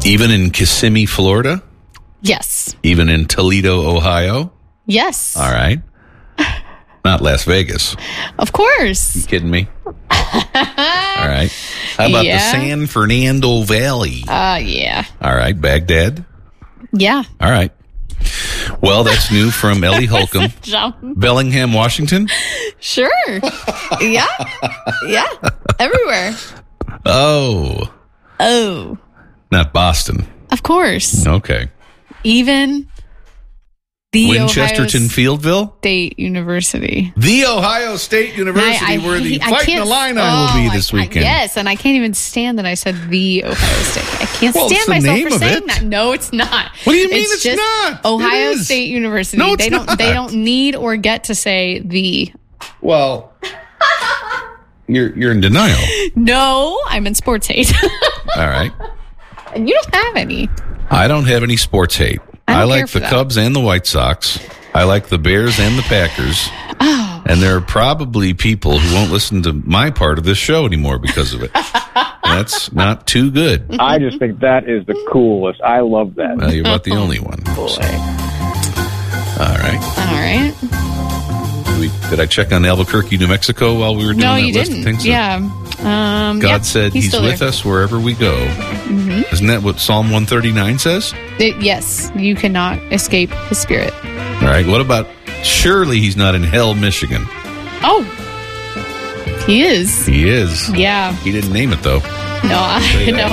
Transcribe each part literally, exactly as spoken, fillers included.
Even in Kissimmee, Florida? Yes. Even in Toledo, Ohio? Yes. All right. Not Las Vegas. Of course. You kidding me? All right. How about Yeah. the San Fernando Valley? Uh, yeah. All right. Baghdad? Yeah. All right. Well, that's new from Ellie Holcomb. Jump. Bellingham, Washington? Sure. Yeah. Yeah. Everywhere. Oh. Oh. Not Boston. Of course. Okay. Even the Winchesterton, Ohio Fieldville? State University. The Ohio State University, I- I where the hate- I Fighting can't- Illini oh, will be I- this I- weekend. yes, and I can't even stand that I said the Ohio State. I can't Well, it's stand the myself name for of saying it. that. No, it's not. What do you mean it's just not? Ohio It is. State University. No, it's they don't. not. They don't need or get to say the. Well, you're you're in denial. No, I'm in sports hate, All right. and you don't have any. I don't have any sports hate. I don't I like care for the that. Cubs and the White Sox. I like the Bears and the Packers. Oh, And there are probably people who won't listen to my part of this show anymore because of it. That's not too good. I just think that is the coolest. I love that. Well, you're about the only one. boy. So, all right. All right. Did, we, did I check on Albuquerque, New Mexico while we were doing No, that you list didn't. of things? Yeah. Um, God yep, said he's, still with there. us wherever we go. Mm-hmm. Isn't that what Psalm one thirty-nine says? It- yes, you cannot escape his spirit. All right. What about surely he's not in Hell, Michigan? Oh, he is. He is. Yeah. He didn't name it, though. No, I Say know.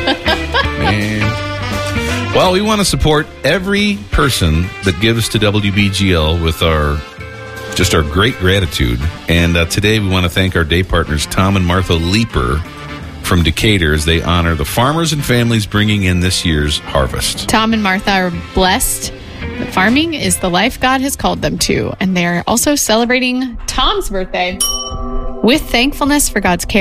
Man. Well, we want to support every person that gives to W B G L with our just our great gratitude. And uh, today we want to thank our day partners, Tom and Martha Leeper from Decatur, as they honor the farmers and families bringing in this year's harvest. Tom and Martha are blessed. that Farming is the life God has called them to, and they are also celebrating Tom's birthday with thankfulness for God's care.